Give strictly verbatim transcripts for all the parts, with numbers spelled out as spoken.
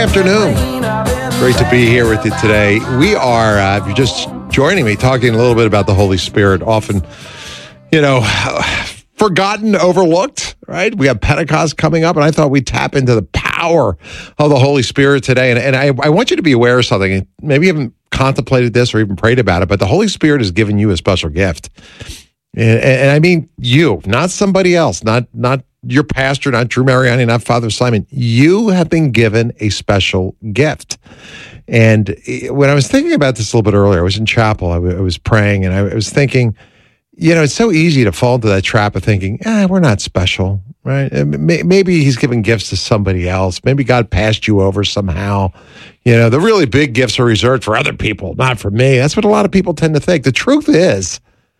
afternoon. Great to be here with you today. We are, uh, if you're just joining me, talking a little bit about the Holy Spirit, often, you know, forgotten, overlooked, right? We have Pentecost coming up, and I thought we'd tap into the power of the Holy Spirit today. And, and I, I want you to be aware of something. Maybe you haven't contemplated this or even prayed about it, but the Holy Spirit has given you a special gift. And, and I mean you, not somebody else, not not your pastor, not Drew Mariani, not Father Simon. You have been given a special gift. And when I was thinking about this a little bit earlier, I was in chapel, I, w- I was praying, and I was thinking, you know, it's so easy to fall into that trap of thinking, eh, we're not special, right? Maybe he's giving gifts to somebody else. Maybe God passed you over somehow. You know, the really big gifts are reserved for other people, not for me. That's what a lot of people tend to think. The truth is,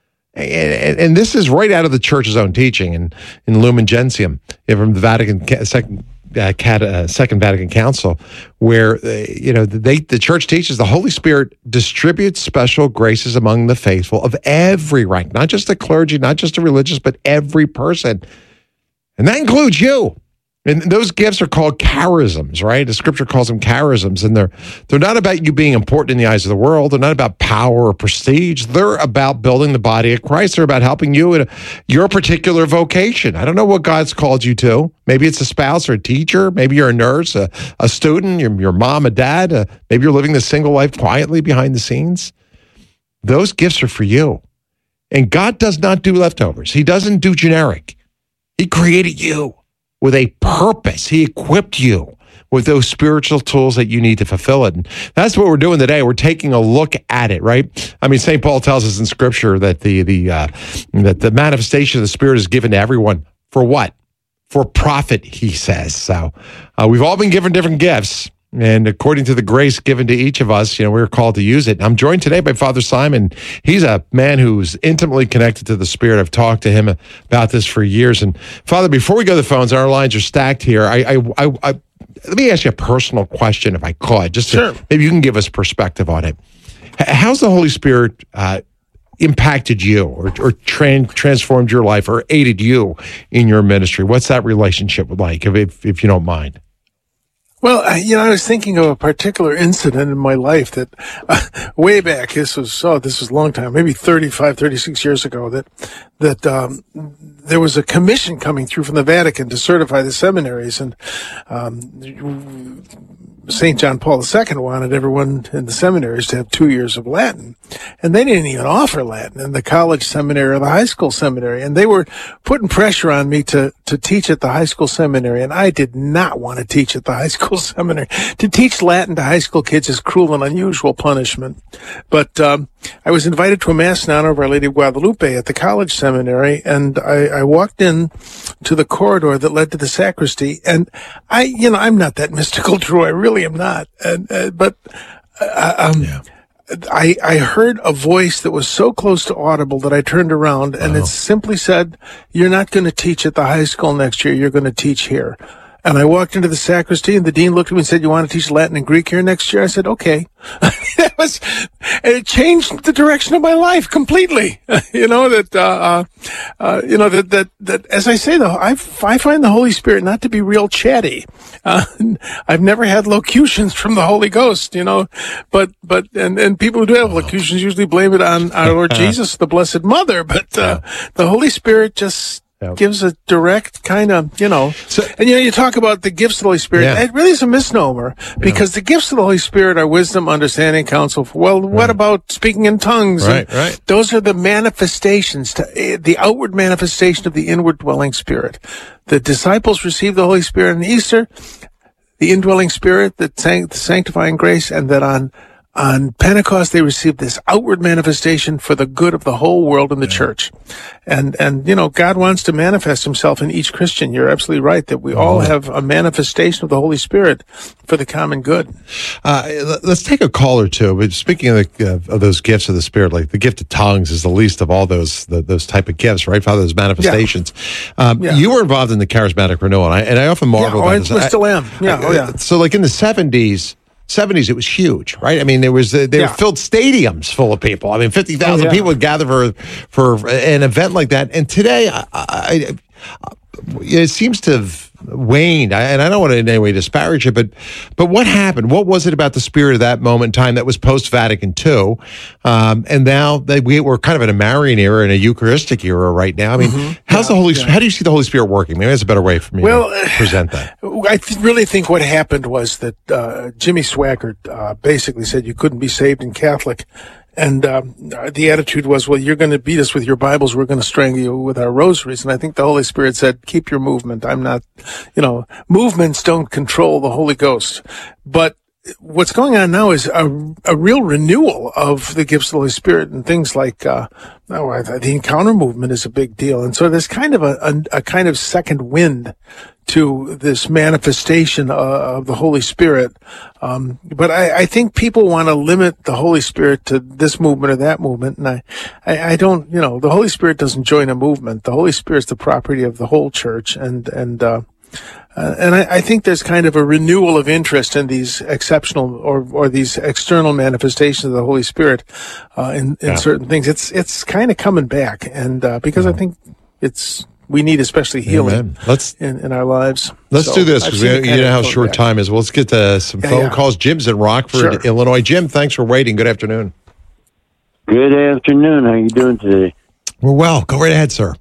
And, and this is right out of the church's own teaching in, in Lumen Gentium from the Vatican Second uh, Cat, uh, Second Vatican Council, where uh, you know they the church teaches the Holy Spirit distributes special graces among the faithful of every rank, not just the clergy, not just the religious, but every person, and that includes you. And those gifts are called charisms, right? The scripture calls them charisms, and they're they're not about you being important in the eyes of the world. They're not about power or prestige. They're about building the body of Christ. They're about helping you in a, your particular vocation. I don't know what God's called you to. Maybe it's a spouse or a teacher. Maybe you're a nurse, a, a student, your, your mom, a dad. Uh, maybe you're living the single life quietly behind the scenes. Those gifts are for you. And God does not do leftovers. He doesn't do generic. He created you with a purpose. He equipped you with those spiritual tools that you need to fulfill it. And that's what we're doing today. We're taking a look at it, right? I mean, Saint Paul tells us in Scripture that the the uh, that the manifestation of the Spirit is given to everyone for what? For profit, he says. So uh, we've all been given different gifts. And according to the grace given to each of us, you know, we're called to use it. I'm joined today by Father Simon. He's a man who's intimately connected to the Spirit. I've talked to him about this for years. And Father, before we go to the phones, our lines are stacked here. I, I, I, I let me ask you a personal question, if I could. Just to, sure. Maybe you can give us perspective on it. How's the Holy Spirit uh, impacted you, or, or tra- transformed your life, or aided you in your ministry? What's that relationship like, if if, if you don't mind? Well, I, you know, I was thinking of a particular incident in my life that uh, way back, this was, oh, this was a long time, maybe thirty-five, thirty-six years ago, that, that, um, there was a commission coming through from the Vatican to certify the seminaries, and, um, Saint John Paul the Second wanted everyone in the seminaries to have two years of Latin. And they didn't even offer Latin in the college seminary or the high school seminary. And they were putting pressure on me to, to teach at the high school seminary. And I did not want to teach at the high school seminary. To teach Latin to high school kids is cruel and unusual punishment. But um, I was invited to a mass in honor of Our Lady of Guadalupe at the college seminary. And I, I walked in to the corridor that led to the sacristy. And I, you know, I'm not that mystical, Drew. I really am not. And, uh, but, uh, um, yeah. I, I heard a voice that was so close to audible that I turned around, and oh. it simply said, "You're not going to teach at the high school next year. You're going to teach here." And I walked into the sacristy, and the dean looked at me and said, "You want to teach Latin and Greek here next year?" I said, "Okay." That was, and it changed the direction of my life completely. You know, that, uh, uh, you know, that, that, that, as I say, though, I, I find the Holy Spirit not to be real chatty. Uh, I've never had locutions from the Holy Ghost, you know, but, but, and, and people who do have locutions usually blame it on our Lord Jesus, the Blessed Mother, but, uh, the Holy Spirit just, Yep. gives a direct kind of, you know, so, and you know, you talk about the gifts of the Holy Spirit. Yeah. It really is a misnomer, because yeah. the gifts of the Holy Spirit are wisdom, understanding, counsel. Well, right. what about speaking in tongues? Right, and right. Those are the manifestations, to, the outward manifestation of the inward dwelling Spirit. The disciples received the Holy Spirit on Easter, the indwelling Spirit, the, sanct- the sanctifying grace, and that on On Pentecost, they received this outward manifestation for the good of the whole world in the yeah. church. And, and, you know, God wants to manifest himself in each Christian. You're absolutely right that we oh. all have a manifestation of the Holy Spirit for the common good. Uh, let's take a call or two. But speaking of, the, uh, of those gifts of the Spirit, like the gift of tongues is the least of all those the, those type of gifts, right, Father? Those manifestations. Yeah. Um, yeah. You were involved in the charismatic renewal, and I, and I often marvel yeah, oh, about this. I still am. Yeah, I, oh yeah. So like in the seventies, seventies, it was huge, right? I mean, there was uh, they yeah. filled stadiums full of people. I mean, fifty thousand oh, yeah. people would gather for for an event like that. And today, I, I, I, it seems to have waned. I, and I don't want to in any way disparage it, but but what happened? What was it about the Spirit of that moment in time that was post-Vatican Two? Um, and now that we, we're kind of in a Marian era and a Eucharistic era right now. I mean, mm-hmm. how's yeah, the Holy yeah. How do you see the Holy Spirit working? Maybe that's a better way for me well, to present that. I th- really think what happened was that uh, Jimmy Swaggart uh, basically said you couldn't be saved in Catholic. And um, the attitude was, well, you're going to beat us with your Bibles. We're going to strangle you with our rosaries. And I think the Holy Spirit said, keep your movement. I'm not, you know, movements don't control the Holy Ghost. But what's going on now is a, a real renewal of the gifts of the Holy Spirit, and things like uh, oh, the encounter movement is a big deal. And so there's kind of a, a, a kind of second wind to this manifestation uh, of the Holy Spirit. Um, but I, I think people want to limit the Holy Spirit to this movement or that movement. And I, I, I don't, you know, the Holy Spirit doesn't join a movement. The Holy Spirit's the property of the whole church. And, and, uh, uh and I, I think there's kind of a renewal of interest in these exceptional or, or these external manifestations of the Holy Spirit, uh, in, in yeah. certain things. It's, it's kind of coming back. And, uh, because yeah. I think it's, we need especially healing let's, in, in our lives. Let's so do this because you know how short back. time is. Well, let's get to some yeah, phone yeah. calls. Jim's in Rockford, sure. Illinois. Jim, thanks for waiting. Good afternoon. Good afternoon. How are you doing today? We're well. Go right ahead, sir.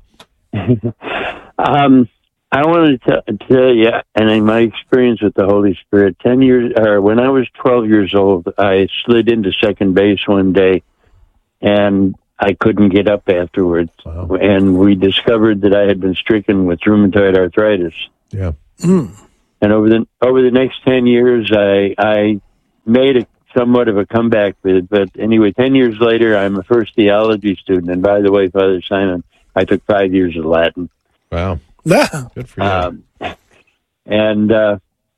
um, I wanted to tell you, and in my experience with the Holy Spirit, ten years, or when I was twelve years old, I slid into second base one day, and I couldn't get up afterwards. Wow. And we discovered that I had been stricken with rheumatoid arthritis. Yeah. Mm. And over the over the next ten years, I I made a somewhat of a comeback with it. But anyway, ten years later, I'm a first theology student. And by the way, Father Simon, I took five years of Latin. Wow. Good for you. Um, and uh,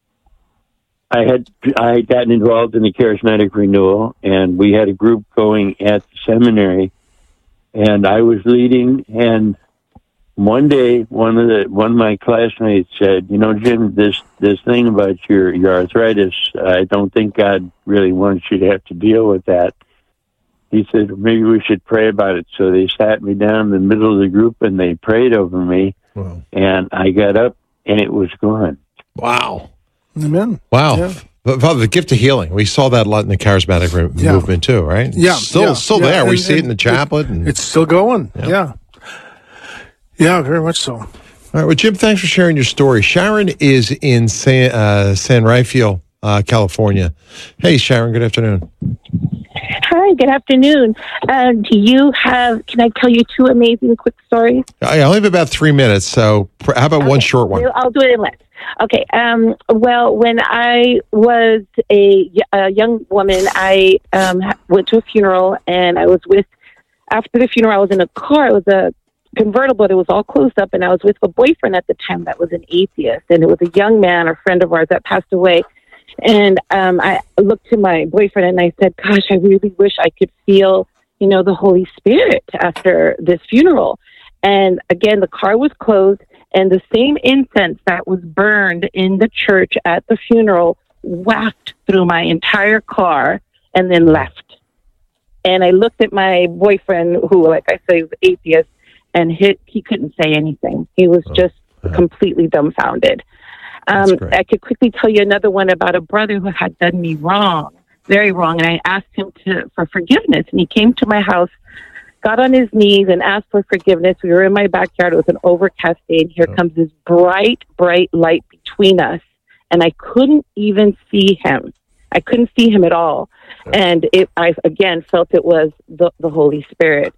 I had I had gotten involved in the charismatic renewal, and we had a group going at the seminary. And I was leading, and one day, one of the one of my classmates said, "You know, Jim, this this thing about your your arthritis, I don't think God really wants you to have to deal with that." He said, "Maybe we should pray about it." So they sat me down in the middle of the group, and they prayed over me. Wow. And I got up, and it was gone. Wow! Amen. Wow. Yeah. Father, the gift of healing. We saw that a lot in the charismatic re- yeah. movement too, right? Yeah. Still, yeah, still yeah. there. And, we see it in the chaplet. And, it's still going. Yeah. yeah. Yeah, very much so. All right. Well, Jim, thanks for sharing your story. Sharon is in San, uh, San Rafael, uh, California. Hey, Sharon, good afternoon. Hi, good afternoon. Uh, do you have, can I tell you two amazing quick stories? I only have about three minutes, so how about okay. one short one? I'll do it in less. Okay. Um, well, when I was a, a young woman, I um, went to a funeral, and I was with, after the funeral, I was in a car. It was a convertible. It was all closed up, and I was with a boyfriend at the time that was an atheist, and it was a young man, a friend of ours that passed away. And um, I looked to my boyfriend, and I said, gosh, I really wish I could feel, you know, the Holy Spirit after this funeral. And again, the car was closed, and the same incense that was burned in the church at the funeral wafted through my entire car and then left. And I looked at my boyfriend, who, like I say, was atheist, and he, he couldn't say anything. He was just oh, yeah. completely dumbfounded. Um, I could quickly tell you another one about a brother who had done me wrong, very wrong. And I asked him to for forgiveness. And he came to my house, got on his knees, and asked for forgiveness. We were in my backyard. It was an overcast day. And here oh. comes this bright, bright light between us. And I couldn't even see him. I couldn't see him at all. Oh. And it, I, again, felt it was the, the Holy Spirit.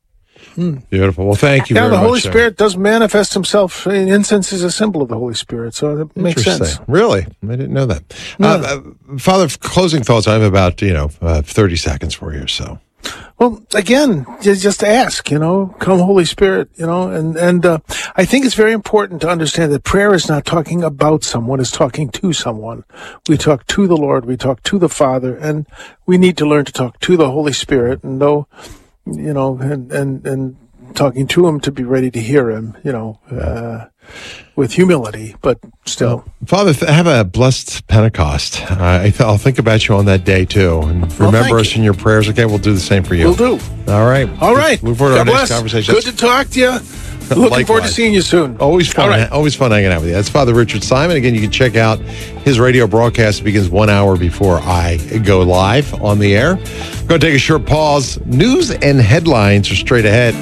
Hmm. Beautiful. Well, thank you yeah, very the Holy much, Spirit does manifest himself. Incense is a symbol of the Holy Spirit, so that makes sense. Really? I didn't know that. Yeah. Uh, uh, Father, closing thoughts. I have about, you know, uh, thirty seconds for you or so. Well, again, just, just ask, you know, come Holy Spirit, you know, and, and uh, I think it's very important to understand that prayer is not talking about someone, it's talking to someone. We talk to the Lord, we talk to the Father, and we need to learn to talk to the Holy Spirit, and know, you know, and, and, and talking to him to be ready to hear him, you know, uh, with humility, but still. Well, Father, th- have a blessed Pentecost. Uh, I th- I'll think about you on that day, too. And well, remember us in your prayers. Okay, we'll do the same for you. We'll do. All right. All right. Look forward to God our bless. next conversation. Good to talk to you. Looking forward to seeing you soon. Always fun. Right. Always fun hanging out with you. That's Father Richard Simon. Again, you can check out his radio broadcast. It begins one hour before I go live on the air. Going to take a short pause. News and headlines are straight ahead.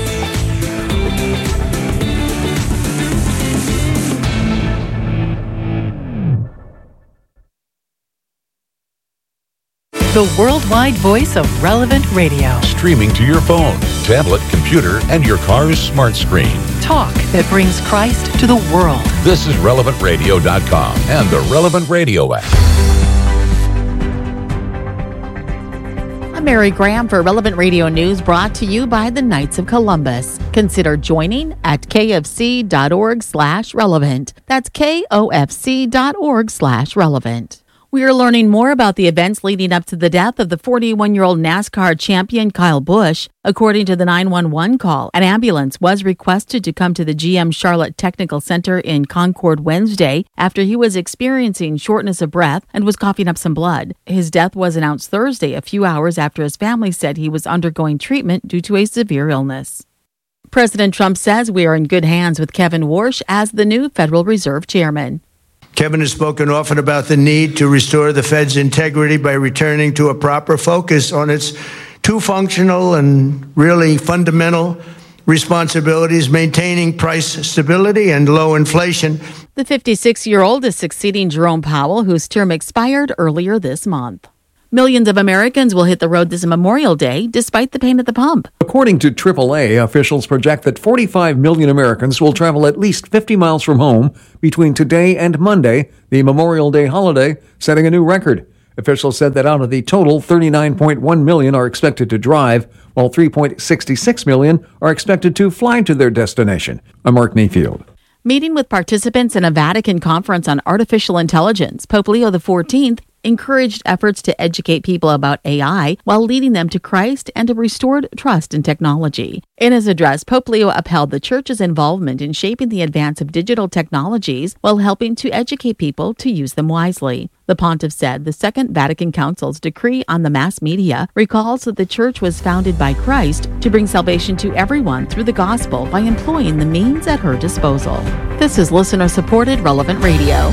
The worldwide voice of Relevant Radio. Streaming to your phone, tablet, computer, and your car's smart screen. Talk that brings Christ to the world. This is relevant radio dot com and the Relevant Radio app. I'm Mary Graham for Relevant Radio News, brought to you by the Knights of Columbus. Consider joining at kfc.org slash relevant. That's kofc.org slash relevant. We are learning more about the events leading up to the death of the forty-one-year-old NASCAR champion Kyle Busch. According to the nine one one call, an ambulance was requested to come to the G M Charlotte Technical Center in Concord Wednesday after he was experiencing shortness of breath and was coughing up some blood. His death was announced Thursday, a few hours after his family said he was undergoing treatment due to a severe illness. President Trump says we are in good hands with Kevin Warsh as the new Federal Reserve Chairman. Kevin has spoken often about the need to restore the Fed's integrity by returning to a proper focus on its two functional and really fundamental responsibilities, maintaining price stability and low inflation. The fifty-six-year-old is succeeding Jerome Powell, whose term expired earlier this month. Millions of Americans will hit the road this Memorial Day, despite the pain at the pump. According to triple A, officials project that forty-five million Americans will travel at least fifty miles from home between today and Monday, the Memorial Day holiday, setting a new record. Officials said that out of the total, thirty-nine point one million are expected to drive, while three point six six million are expected to fly to their destination. I'm Mark Mayfield. Meeting with participants in a Vatican conference on artificial intelligence, Pope Leo the fourteenth encouraged efforts to educate people about A I while leading them to Christ and a restored trust in technology. In his address, Pope Leo upheld the Church's involvement in shaping the advance of digital technologies while helping to educate people to use them wisely. The pontiff said the Second Vatican Council's decree on the mass media recalls that the Church was founded by Christ to bring salvation to everyone through the gospel by employing the means at her disposal. This is listener-supported Relevant Radio.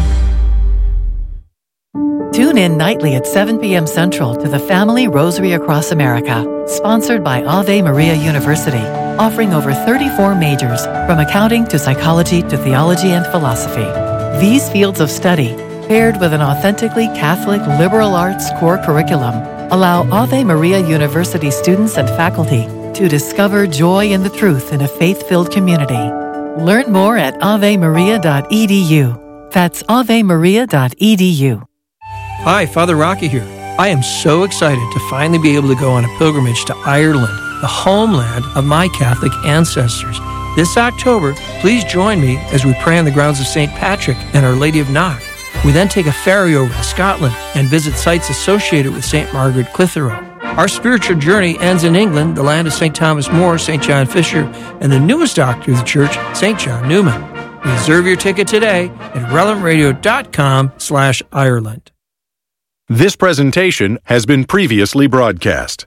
Tune in nightly at seven p.m. Central to the Family Rosary Across America, sponsored by Ave Maria University, offering over thirty-four majors, from accounting to psychology to theology and philosophy. These fields of study, paired with an authentically Catholic liberal arts core curriculum, allow Ave Maria University students and faculty to discover joy in the truth in a faith-filled community. Learn more at ave maria dot e d u. That's ave maria dot e d u. Hi, Father Rocky here. I am so excited to finally be able to go on a pilgrimage to Ireland, the homeland of my Catholic ancestors. This October, please join me as we pray on the grounds of Saint Patrick and Our Lady of Knock. We then take a ferry over to Scotland and visit sites associated with Saint Margaret Clitheroe. Our spiritual journey ends in England, the land of Saint Thomas More, Saint John Fisher, and the newest doctor of the Church, Saint John Newman. Reserve your ticket today at relevant radio dot com slash Ireland. This presentation has been previously broadcast.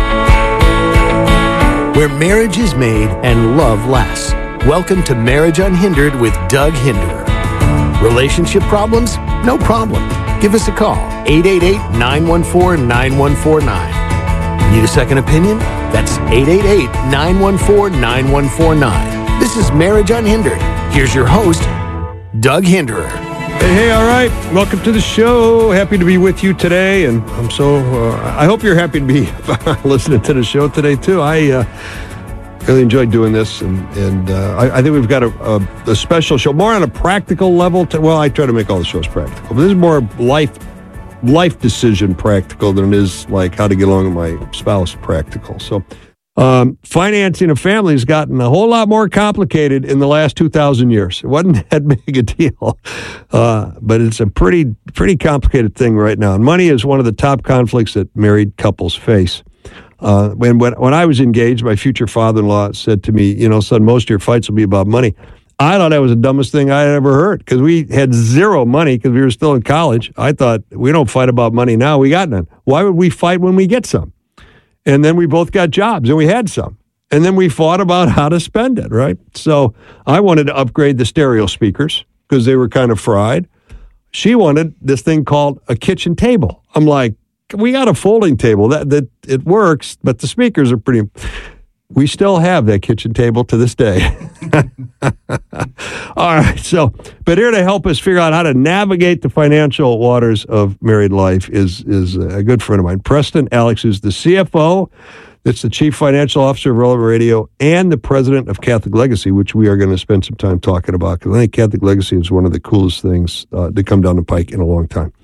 Where marriage is made and love lasts. Welcome to Marriage Unhindered with Doug Hinderer. Relationship problems? No problem. Give us a call, eight eight eight, nine one four, nine one four nine. Need a second opinion? That's eight eight eight, nine one four, nine one four nine. This is Marriage Unhindered. Here's your host, Doug Hinderer. Hey, hey, all right. Welcome to the show. Happy to be with you today, and I'm so, uh, I hope you're happy to be listening to the show today, too. I uh, really enjoyed doing this, and, and uh, I, I think we've got a, a, a special show, more on a practical level. To, well, I try to make all the shows practical, but this is more life life decision practical than it is like how to get along with my spouse practical. So um, financing a family has gotten a whole lot more complicated in the last two thousand years. It wasn't that big a deal, uh, but it's a pretty pretty complicated thing right now. And money is one of the top conflicts that married couples face. Uh, when, when when I was engaged, my future father-in-law said to me, you know, son, most of your fights will be about money. I thought that was the dumbest thing I had ever heard, because we had zero money because we were still in college. I thought, we don't fight about money now. We got none. Why would we fight when we get some? And then we both got jobs and we had some. and then we fought about how to spend it, right? So I wanted to upgrade the stereo speakers because they were kind of fried. She wanted this thing called a kitchen table. I'm like, we got a folding table. That that it works, but the speakers are pretty... We still have that kitchen table to this day. All right, so, but here to help us figure out how to navigate the financial waters of married life is is a good friend of mine, Preston Alex, who's the C F O, that's the Chief Financial Officer of Relevant Radio, and the President of Catholic Legacy, which we are going to spend some time talking about, because I think Catholic Legacy is one of the coolest things uh, to come down the pike in a long time.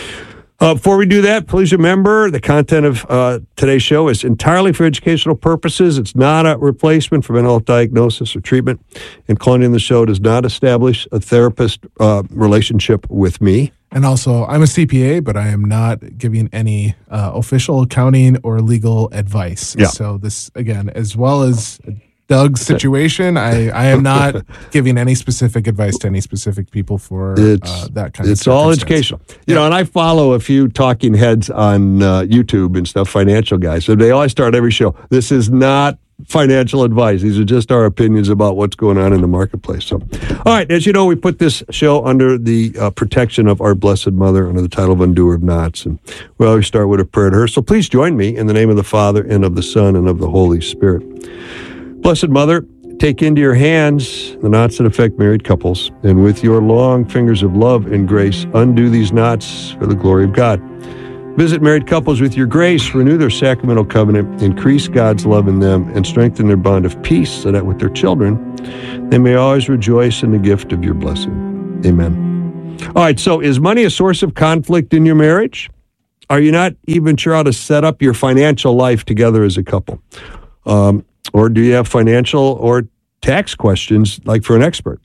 Uh, before we do that, please remember the content of uh, today's show is entirely for educational purposes. It's not a replacement for mental health diagnosis or treatment. And calling in the show does not establish a therapist uh, relationship with me. And also, I'm a C P A, but I am not giving any uh, official accounting or legal advice. Yeah. So this, again, as well as Doug's situation, I, I am not giving any specific advice to any specific people for uh, that kind of It's all educational. You yeah. know, and I follow a few talking heads on uh, YouTube and stuff, financial guys. So they always start every show. This is not financial advice. These are just our opinions about what's going on in the marketplace. So, all right, as you know, we put this show under the uh, protection of our Blessed Mother under the title of Undoer of Knots. And we always start with a prayer to her. So please join me in the name of the Father and of the Son and of the Holy Spirit. Blessed Mother, take into your hands the knots that affect married couples, and with your long fingers of love and grace, undo these knots for the glory of God. Visit married couples with your grace, renew their sacramental covenant, increase God's love in them, and strengthen their bond of peace, so that with their children, they may always rejoice in the gift of your blessing. Amen. All right, so is money a source of conflict in your marriage? Are you not even sure how to set up your financial life together as a couple? Um, Or do you have financial or tax questions, like for an expert?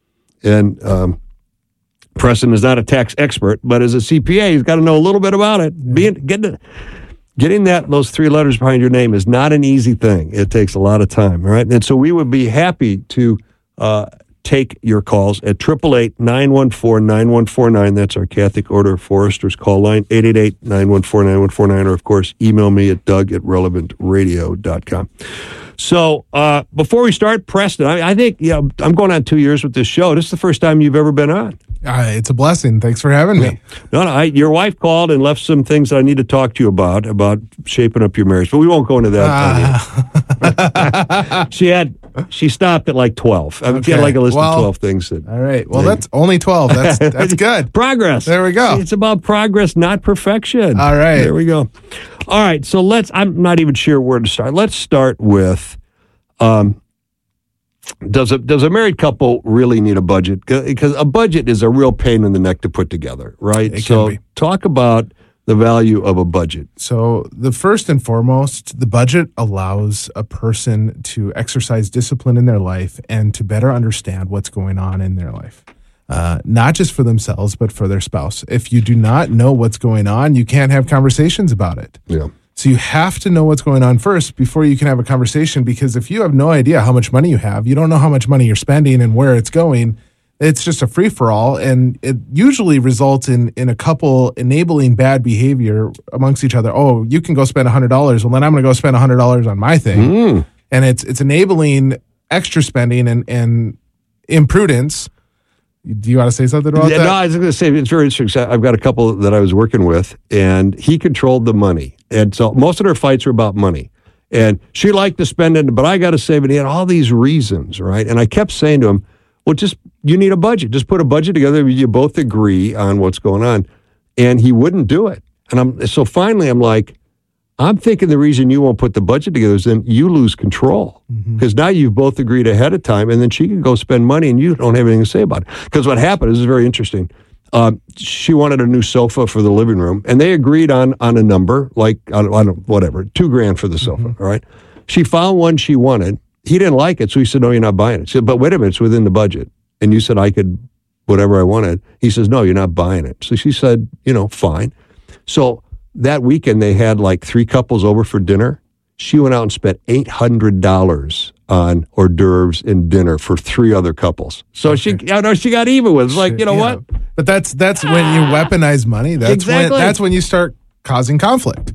And um, Preston is not a tax expert, but as a C P A, he's got to know a little bit about it. Being getting getting that those three letters behind your name is not an easy thing. It takes a lot of time, right? And so we would be happy to uh, take your calls at eight eight eight, nine one four, nine one four nine. That's our Catholic Order of Foresters call line, eight eight eight, nine one four, nine one four nine, or of course, email me at doug at relevant radio dot com. So uh, before we start, Preston, I, I think you know, I'm going on two years with this show. This is the first time you've ever been on. Uh, it's a blessing. Thanks for having me. No, no. I, your wife called and left some things that I need to talk to you about, about shaping up your marriage. But we won't go into that. Uh. she had, she stopped at like twelve. I mean, okay. She had like a list well, of twelve things. That, all right. Well, that's only twelve. That's that's good. Progress. There we go. See, it's about progress, not perfection. All right. There we go. All right. So let's, I'm not even sure where to start. Let's start with, um, Does a does a married couple really need a budget? Because a budget is a real pain in the neck to put together, right? It so can be. Talk about the value of a budget. So the first and foremost, the budget allows a person to exercise discipline in their life and to better understand what's going on in their life. Uh, not just for themselves, but for their spouse. If you do not know what's going on, you can't have conversations about it. Yeah. So you have to know what's going on first before you can have a conversation, because if you have no idea how much money you have, you don't know how much money you're spending and where it's going, it's just a free-for-all, and it usually results in, in a couple enabling bad behavior amongst each other. Oh, you can go spend one hundred dollars. Well, then I'm going to go spend one hundred dollars on my thing. Mm. And it's it's enabling extra spending and, and imprudence. Do you want to say something about yeah, that? No, I was going to say, it's very interesting. I've got a couple that I was working with, and he controlled the money. And so most of their fights were about money. And she liked to spend it, but I got to save it. He had all these reasons, right? And I kept saying to him, well, just, you need a budget. Just put a budget together. You both agree on what's going on. And he wouldn't do it. And I'm so finally, I'm like, I'm thinking the reason you won't put the budget together is then you lose control. Because mm-hmm. now you've both agreed ahead of time, and then she can go spend money and you don't have anything to say about it. Because what happened, this is very interesting. Um, she wanted a new sofa for the living room, and they agreed on on a number, like, I don't, I don't whatever, two grand for the sofa, mm-hmm. all right? She found one she wanted. He didn't like it, so he said, no, you're not buying it. She said, but wait a minute, it's within the budget. And you said I could, whatever I wanted. He says, no, you're not buying it. So she said, you know, fine. So that weekend, they had like three couples over for dinner. She went out and spent eight hundred dollars on hors d'oeuvres and dinner for three other couples. So okay. she, I know she got even with. It's like, you know yeah. what? But that's that's ah. when you weaponize money. That's exactly. when that's when you start causing conflict.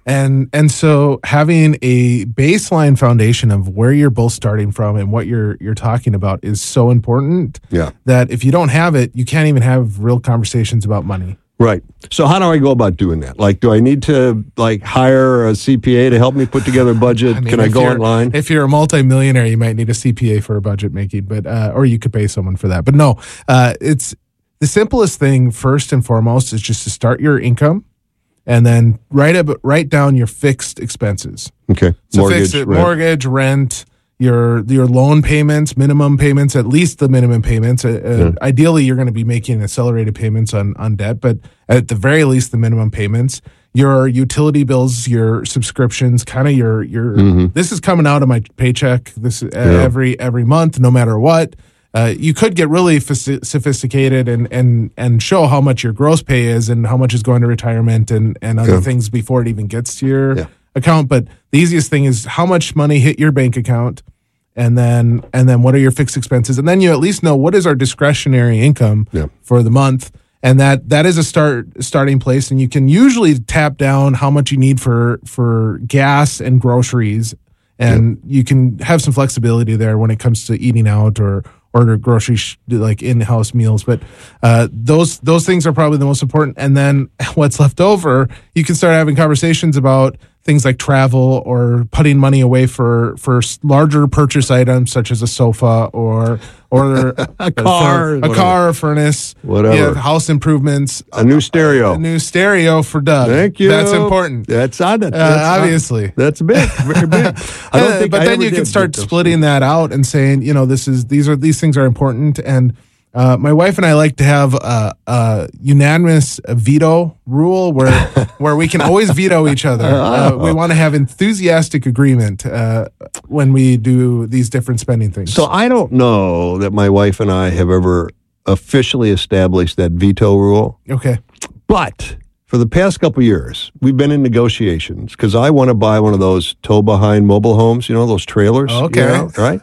And and so having a baseline foundation of where you're both starting from and what you're you're talking about is so important. Yeah. That if you don't have it, you can't even have real conversations about money. Right. So how do I go about doing that? Like, do I need to like hire a C P A to help me put together a budget? I mean, Can I go online? If you're a multimillionaire, you might need a C P A for a budget making, but uh, or you could pay someone for that. But no, uh, it's the simplest thing. First and foremost is just to start your income. And then write up, write down your fixed expenses. Okay. So Mortgage, fix it, rent. mortgage, rent, your your loan payments, minimum payments, at least the minimum payments. Uh, Yeah. Ideally, you're going to be making accelerated payments on, on debt, but at the very least, the minimum payments. Your utility bills, your subscriptions, kind of your your. Mhm. This is coming out of my paycheck. This uh, Yeah. every every month, no matter what. Uh, you could get really f- sophisticated and, and, and show how much your gross pay is and how much is going to retirement and, and other Yeah. things before it even gets to your Yeah. account. But the easiest thing is how much money hit your bank account, and then and then what are your fixed expenses, and then you at least know what is our discretionary income Yeah. for the month, and that that is a start starting place. And you can usually tap down how much you need for for gas and groceries, and you can have some flexibility there when it comes to eating out or order grocery sh- like in-house meals. But uh, those those things are probably the most important. And then what's left over, you can start having conversations about things like travel or putting money away for for s- larger purchase items such as a sofa or or A car, a whatever. car, a furnace, Whatever. yeah, house improvements, A new stereo. a new stereo for Doug. Thank you. That's important. That's on it. Uh, That's on- obviously. That's big. Very big. I don't Uh, think but I then ever you can did start get those. splitting that out and saying, you know, this is these are these things are important. And uh, my wife and I like to have a, a unanimous veto rule where where we can always veto each other. Uh, we want to have enthusiastic agreement uh, when we do these different spending things. So I don't know that my wife and I have ever officially established that veto rule. Okay. But for the past couple of years, we've been in negotiations because I want to buy one of those tow-behind mobile homes, you know, those trailers. you Okay. know, right?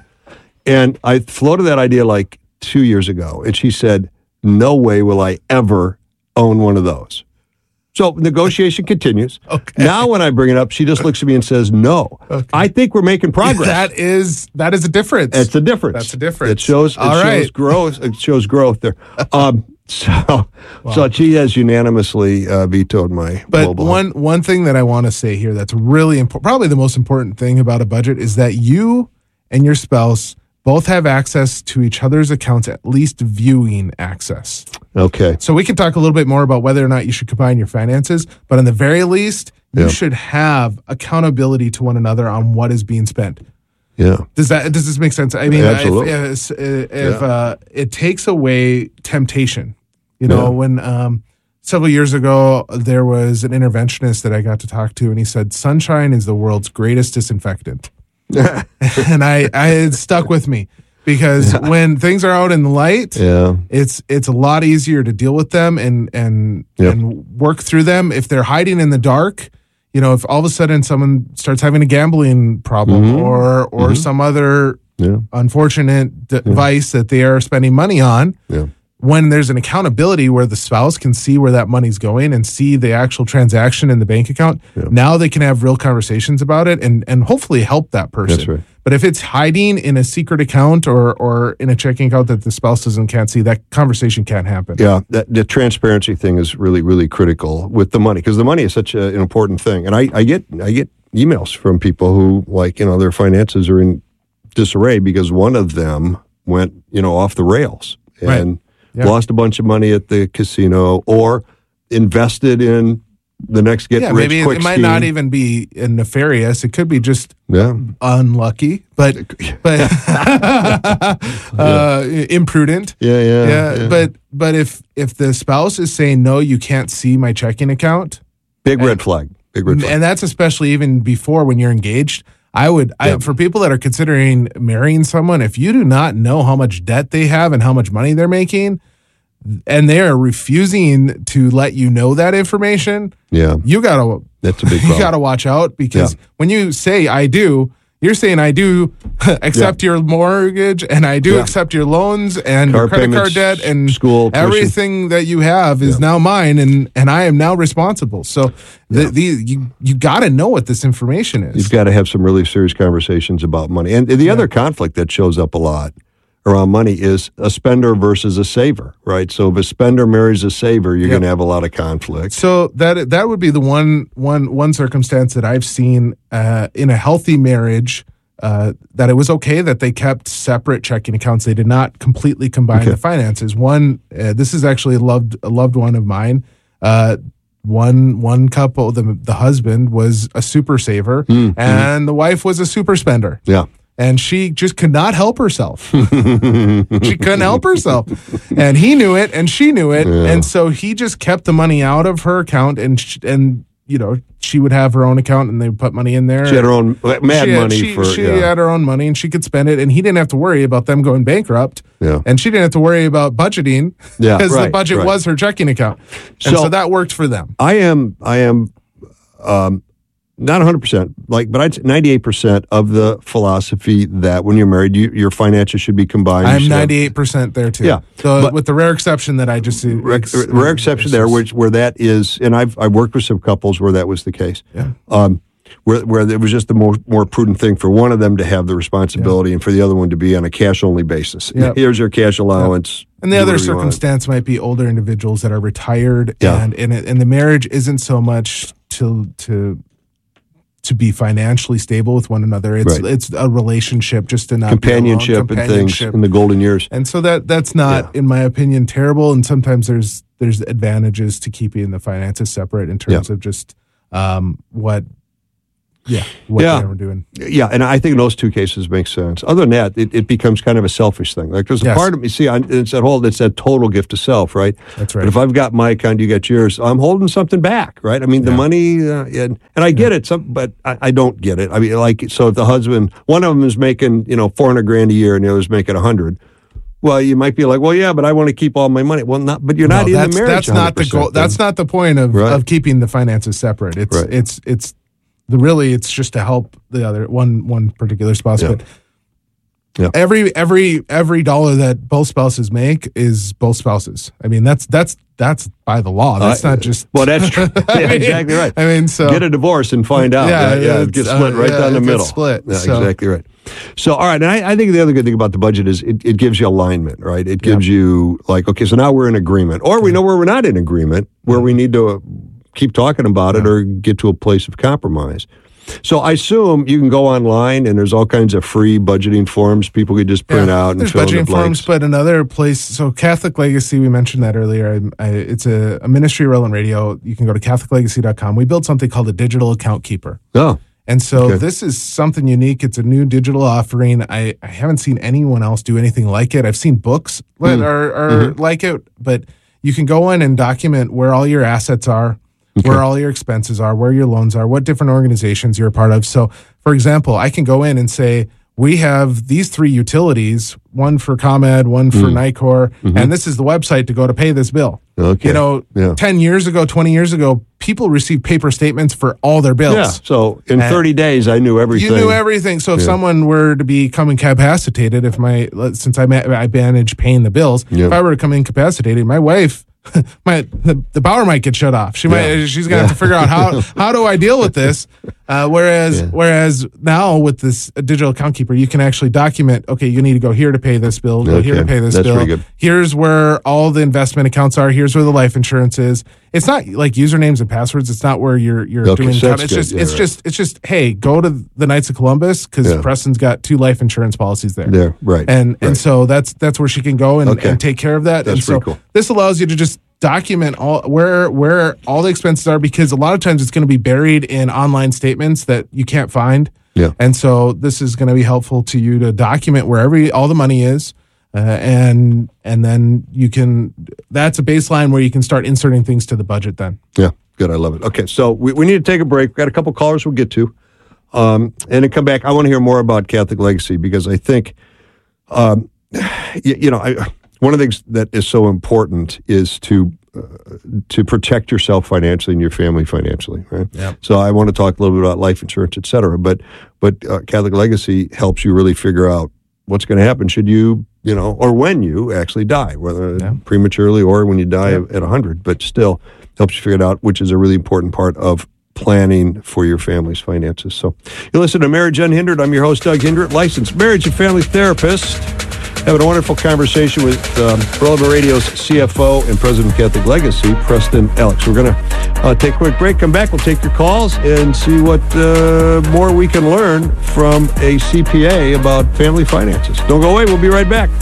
And I floated that idea like two years ago, and she said, no way will I ever own one of those. So negotiation continues. Okay. Now when I bring it up, she just looks at me and says, no. I think we're making progress. That is that is a difference. It's a difference. That's a difference. It shows. It All shows right. growth. It shows growth there. Um, so, so she has unanimously uh, vetoed my. But mobile one one thing that I want to say here that's really important, probably the most important thing about a budget is that you and your spouse both have access to each other's accounts, at least viewing access. Okay. So we can talk a little bit more about whether or not you should combine your finances, but in the very least, you Yeah. should have accountability to one another on what is being spent. Yeah. Does that does this make sense? I mean, Absolutely. if, if, if Yeah. uh, it takes away temptation, you know, Yeah. when um, several years ago there was an interventionist that I got to talk to, and he said, "Sunshine is the world's greatest disinfectant," and I, I it stuck with me because when things are out in the light, Yeah. it's it's a lot easier to deal with them and and Yep. and work through them. If they're hiding in the dark, you know, if all of a sudden someone starts having a gambling problem Mhm. or or Mhm. some other Yeah. unfortunate device that they are spending money on, Yeah. when there's an accountability where the spouse can see where that money's going and see the actual transaction in the bank account, now they can have real conversations about it and and hopefully help that person. That's right. But if it's hiding in a secret account or or in a checking account that the spouse doesn't can't see, that conversation can't happen. Yeah, that, the transparency thing is really, really critical with the money because the money is such a, an important thing. And I, I get, I get emails from people who, like, you know, their finances are in disarray because one of them went, you know, off the rails and Right. Yeah. lost a bunch of money at the casino or invested in the next get yeah, rich maybe quick it might scheme. not even be nefarious. It could be just Yeah. unlucky, but but uh, imprudent. Yeah, yeah, yeah. yeah. But but if if the spouse is saying no, you can't see my checking account. Big red flag. Big red flag. And that's especially even before when you're engaged. I would, I, for people that are considering marrying someone, if you do not know how much debt they have and how much money they're making, and they are refusing to let you know that information, Yeah. you gotta, That's a big you problem. gotta watch out because Yeah. when you say I do, You're saying I do accept yeah. your mortgage and I do yeah. accept your loans and Car your credit payments, card debt and school, everything that you have is yeah. now mine and, and I am now responsible. So the, yeah. the you you got to know what this information is. You've got to have some really serious conversations about money. And the yeah. other conflict that shows up a lot around money is a spender versus a saver, right? So if a spender marries a saver, you're yep. going to have a lot of conflict. So that that would be the one one one circumstance that I've seen uh, in a healthy marriage uh, that it was okay that they kept separate checking accounts. They did not completely combine okay. the finances. One, uh, this is actually a loved a loved one of mine. Uh, one one couple, the the husband was a super saver, mm, and mm. the wife was a super spender. Yeah. And she just could not help herself. She couldn't help herself. And he knew it, and she knew it. Yeah. And so he just kept the money out of her account, and, sh- and you know, she would have her own account, and they would put money in there. She had her own mad she had, money she, for She yeah. had her own money, and she could spend it, and he didn't have to worry about them going bankrupt. Yeah. And she didn't have to worry about budgeting yeah, because right, the budget right. was her checking account. And so, so that worked for them. I am, I am, um, not one hundred percent, like, but I'd say ninety-eight percent of the philosophy that when you're married, you, your finances should be combined. I'm ninety-eight percent there too. Yeah. So but, with the rare exception that I just see. Rare, rare exception there, which where that is, and I've I've worked with some couples where that was the case. Yeah. Um, where where it was just the more more prudent thing for one of them to have the responsibility yeah. and for the other one to be on a cash only basis. Yep. Here's your cash allowance. Yep. And the other circumstance might be older individuals that are retired, yeah. and and, it, and the marriage isn't so much to to. to be financially stable with one another. It's right. it's a relationship, just to not companionship, be alone, companionship and things in the golden years. And so that that's not, yeah. in my opinion, terrible. And sometimes there's there's advantages to keeping the finances separate in terms yeah. of just um, what yeah what yeah. we're doing. Yeah, and I think those two cases make sense. Other than that, it, it becomes kind of a selfish thing. Like there's a yes. part of me, see, it's that whole, it's that total gift to self, right? That's right. But if I've got my account, you got yours, I'm holding something back, right? I mean, the yeah. money, uh, and, and I get yeah. it, some, but I, I don't get it. I mean, like, so if the husband, one of them is making, you know, four hundred grand a year and the other's making one hundred, well, you might be like, well, yeah, but I want to keep all my money. Well, not, but you're no, not in that's, the marriage. That's not the goal. Then. That's not the point of, right. of keeping the finances separate. It's right. it's it's the really it's just to help the other one one particular spouse. Yeah. But yeah. every every every dollar that both spouses make is both spouses. I mean, that's that's that's by the law. That's uh, not just well, that's true. Yeah, I mean, exactly right. I mean, so get a divorce and find out. Yeah, yeah, yeah it gets split uh, right yeah, down the it middle. Gets split. Yeah, so. exactly right. So, all right, and I, I think the other good thing about the budget is it, it gives you alignment, right? It gives yeah. you like, okay, so now we're in agreement, or we know where we're not in agreement, where we need to keep talking about it yeah. or get to a place of compromise. So I assume you can go online and there's all kinds of free budgeting forms people could just print yeah, out and there's fill in the budgeting blanks. forms, but another place. So Catholic Legacy, we mentioned that earlier. I, I, it's a, a ministry of Relevant Radio. You can go to catholic legacy dot com. We built something called a digital account keeper. Oh. And so okay. this is something unique. It's a new digital offering. I, I haven't seen anyone else do anything like it. I've seen books that mm. are, are mm-hmm. like it, but you can go in and document where all your assets are, okay. where all your expenses are, where your loans are, what different organizations you're a part of. So, for example, I can go in and say, we have these three utilities, one for ComEd, one for mm. Nicor, mm-hmm. and this is the website to go to pay this bill. Okay. You know, yeah. ten years ago, twenty years ago, people received paper statements for all their bills. Yeah, so in and thirty days, I knew everything. You knew everything. So if yeah. someone were to become incapacitated, if my, since I, I manage paying the bills, yeah. if I were to come incapacitated, my wife, my the, the power might get shut off. She might. Yeah. She's gonna yeah. have to figure out how how do I deal with this. Uh, whereas yeah. whereas now with this digital account keeper, you can actually document. Okay, you need to go here to pay this bill. Go okay. here to pay this That's bill. pretty good. Here's where all the investment accounts are. Here's where the life insurance is. It's not like usernames and passwords. It's not where you're you're okay, doing. so Account. It's good. just yeah, it's right. just it's just hey, go to the Knights of Columbus because Yeah. Preston's got two life insurance policies there. There, right. And right. and so that's that's where she can go and, Okay. and take care of that. That's and so pretty cool. this allows you to just document all where where all the expenses are, because a lot of times it's going to be buried in online statements that you can't find. Yeah. And so this is going to be helpful to you to document wherever all the money is, uh, and and then you can. That's a baseline where you can start inserting things to the budget. Then. Yeah, good. I love it. Okay, so we, we need to take a break. We've got a couple callers we'll get to, um, and then come back. I want to hear more about Catholic Legacy because I think, um, you, you know, I. One of the things that is so important is to uh, to protect yourself financially and your family financially, right? Yep. So I want to talk a little bit about life insurance, et cetera. But but uh, Catholic Legacy helps you really figure out what's going to happen should you, you know, or when you actually die, whether Yeah. prematurely or when you die Yeah. at one hundred. But still helps you figure it out, which is a really important part of planning for your family's finances. So you listen to Marriage Unhindered. I'm your host, Doug Hindert, licensed marriage and family therapist. Having a wonderful conversation with um, Relevant Radio's C F O and President of Catholic Legacy, Preston Alex. We're going to uh, take a quick break, come back, we'll take your calls and see what uh, more we can learn from a C P A about family finances. Don't go away, we'll be right back.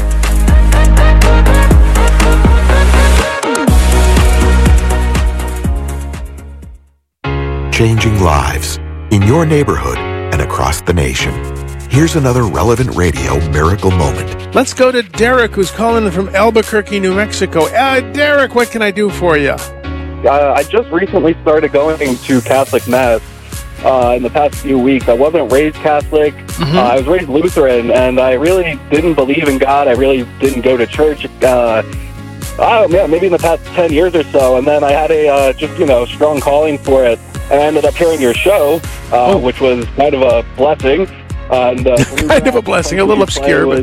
Changing lives in your neighborhood and across the nation. Here's another Relevant Radio miracle moment. Let's go to Derek, who's calling in from Albuquerque, New Mexico. Uh, Derek, what can I do for you? Uh, I just recently started going to Catholic Mass uh, in the past few weeks. I wasn't raised Catholic. Mm-hmm. Uh, I was raised Lutheran, and I really didn't believe in God. I really didn't go to church. Uh, I don't know, maybe in the past ten years or so. And then I had a uh, just, you know, strong calling for it. And I ended up hearing your show, uh, oh. which was kind of a blessing. Uh, and, uh, kind of a blessing, a little obscure, but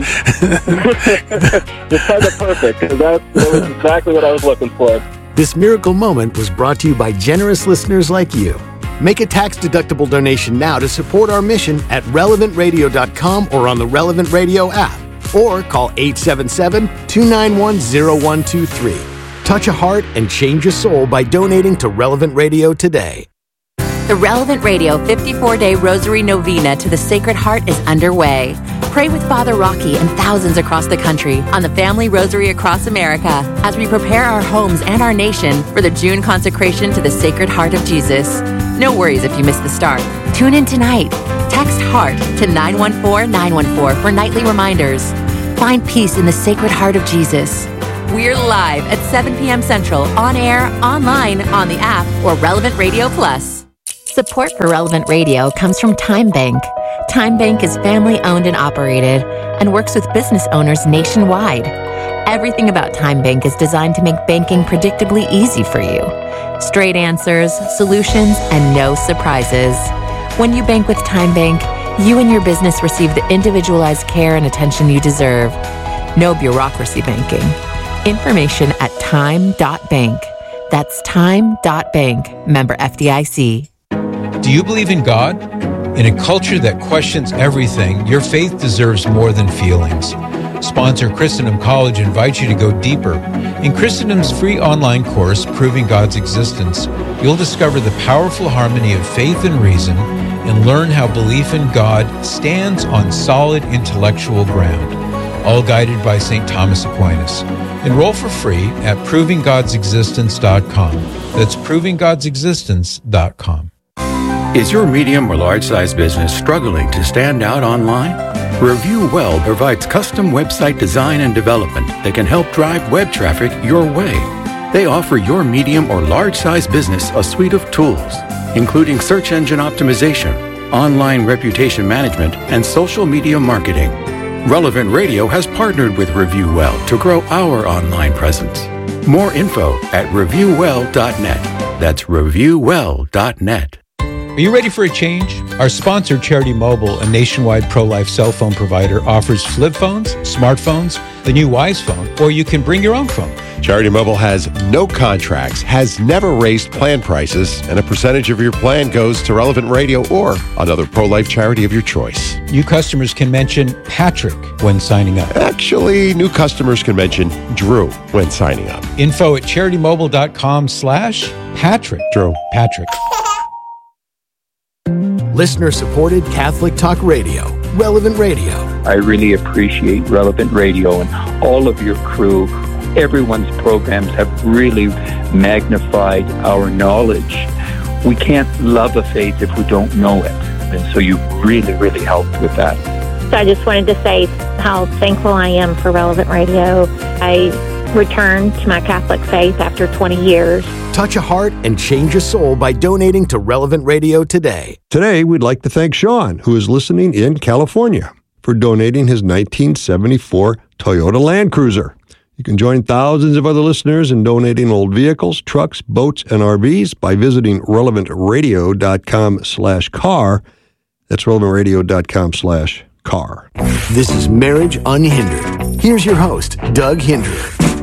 it's kind of perfect, because that, that was exactly what I was looking for. This miracle moment was brought to you by generous listeners like you. Make a tax-deductible donation now to support our mission at relevant radio dot com or on the Relevant Radio app, or call eight seven seven, two nine one, zero one two three. Touch a heart and change a soul by donating to Relevant Radio today. The Relevant Radio fifty-four day Rosary Novena to the Sacred Heart is underway. Pray with Father Rocky and thousands across the country on the Family Rosary Across America as we prepare our homes and our nation for the June consecration to the Sacred Heart of Jesus. No worries if you miss the start. Tune in tonight. Text HEART to nine one four nine one four for nightly reminders. Find peace in the Sacred Heart of Jesus. We're live at seven p.m. Central, on air, online, on the app, or Relevant Radio Plus. Support for Relevant Radio comes from Time Bank. Time Bank is family-owned and operated and works with business owners nationwide. Everything about Time Bank is designed to make banking predictably easy for you. Straight answers, solutions, and no surprises. When you bank with Time Bank, you and your business receive the individualized care and attention you deserve. No bureaucracy banking. Information at time dot bank. That's time dot bank. Member F D I C. Do you believe in God? In a culture that questions everything, your faith deserves more than feelings. Sponsor Christendom College invites you to go deeper. In Christendom's free online course, Proving God's Existence, you'll discover the powerful harmony of faith and reason and learn how belief in God stands on solid intellectual ground, all guided by Saint Thomas Aquinas. Enroll for free at proving gods existence dot com. That's proving gods existence dot com. Is your medium or large-size business struggling to stand out online? Review Well provides custom website design and development that can help drive web traffic your way. They offer your medium or large-size business a suite of tools, including search engine optimization, online reputation management, and social media marketing. Relevant Radio has partnered with Review Well to grow our online presence. More info at review well dot net. That's review well dot net. Are you ready for a change? Our sponsor, Charity Mobile, a nationwide pro-life cell phone provider, offers flip phones, smartphones, the new Wise phone, or you can bring your own phone. Charity Mobile has no contracts, has never raised plan prices, and a percentage of your plan goes to Relevant Radio or another pro-life charity of your choice. New customers can mention Patrick when signing up. Actually, new customers can mention Drew when signing up. Info at charity mobile dot com slash Patrick. Drew. Patrick. Listener-supported Catholic Talk Radio, Relevant Radio. I really appreciate Relevant Radio and all of your crew. Everyone's programs have really magnified our knowledge. We can't love a faith if we don't know it. And so you really, really helped with that. So I just wanted to say how thankful I am for Relevant Radio. I returned to my Catholic faith after twenty years. Touch a heart and change a soul by donating to Relevant Radio today. Today, we'd like to thank Sean, who is listening in California, for donating his nineteen seventy-four Toyota Land Cruiser. You can join thousands of other listeners in donating old vehicles, trucks, boats, and R Vs by visiting relevantradio.com slash car. That's relevantradio.com slash car. This is Marriage Unhindered. Here's your host, Doug Hinderer.